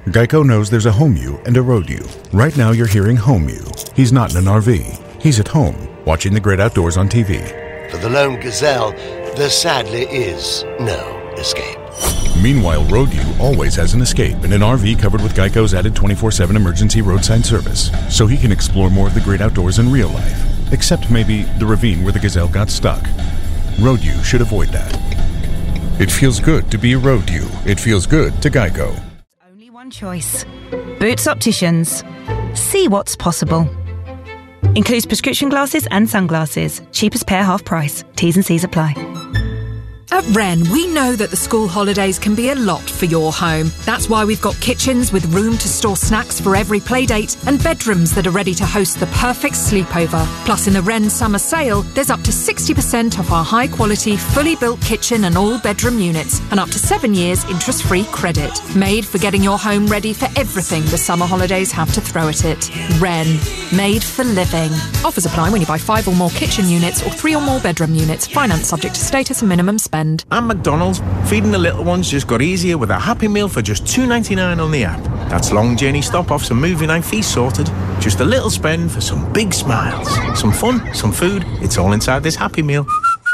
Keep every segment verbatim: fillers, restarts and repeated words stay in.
Geico knows there's a home you and a road you. Right now you're hearing home you. He's not in an R V. He's at home, watching the great outdoors on T V. For the lone gazelle, there sadly is no escape. Meanwhile, road you always has an escape in an R V covered with Geico's added twenty-four seven emergency roadside service, so he can explore more of the great outdoors in real life. Except maybe the ravine where the gazelle got stuck. Road you should avoid that. It feels good to be a road you. It feels good to Geico. Only one choice. Boots Opticians. See what's possible. Includes prescription glasses and sunglasses. Cheapest pair half price. T's and C's apply. At Wren, we know that the school holidays can be a lot for your home. That's why we've got kitchens with room to store snacks for every playdate and bedrooms that are ready to host the perfect sleepover. Plus, in the Wren summer sale, there's up to sixty percent off our high-quality, fully built kitchen and all-bedroom units and up to seven years interest-free credit. Made for getting your home ready for everything the summer holidays have to throw at it. Wren. Made for living. Offers apply when you buy five or more kitchen units or three or more bedroom units. Finance subject to status and minimum spend. And McDonald's, feeding the little ones just got easier with a Happy Meal for just two ninety-nine on the app. That's long journey stop-offs and movie night feast sorted. Just a little spend for some big smiles. Some fun, some food, it's all inside this Happy Meal.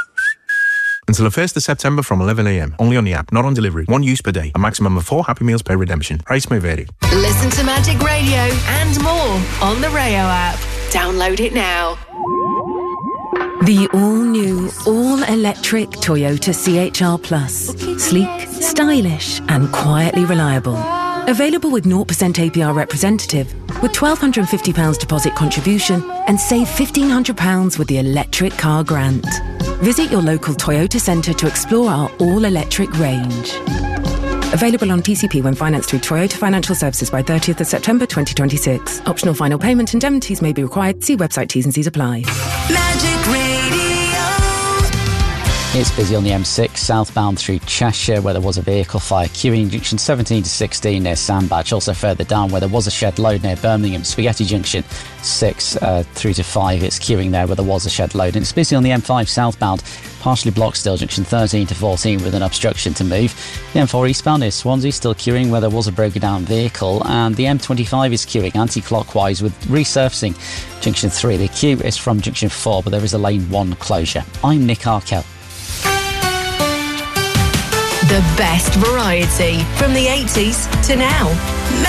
Until the first of September from eleven a m. Only on the app, not on delivery. One use per day. A maximum of four Happy Meals per redemption. Price may vary. Listen to Magic Radio and more on the Rayo app. Download it now. The all-new, all-electric Toyota C H R Plus. Sleek, stylish and quietly reliable. Available with zero percent A P R representative, with one thousand two hundred fifty pounds deposit contribution and save one thousand five hundred pounds with the electric car grant. Visit your local Toyota centre to explore our all-electric range. Available on P C P when financed through Toyota Financial Services by thirtieth of September twenty twenty-six. Optional final payment indemnities may be required. See website T's and C's apply. Magic Radio. It's busy on the M six southbound through Cheshire where there was a vehicle fire. Queuing junction seventeen to sixteen near Sandbach. Also further down where there was a shed load near Birmingham. Spaghetti junction six uh, through to five. It's queuing there where there was a shed load. And it's busy on the M five southbound. Partially blocked still, junction thirteen to fourteen with an obstruction to move. The M four eastbound is Swansea, still queuing where there was a broken down vehicle. And the M twenty-five is queuing anti-clockwise with resurfacing junction three. The queue is from junction four, but there is a lane one closure. I'm Nick Arkell. The best variety from the eighties to now.